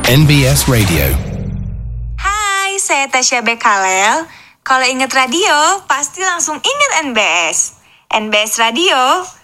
NBS Radio. Hai, saya Tasya Bekalel. Kalau ingat radio, pasti langsung ingat NBS. NBS Radio,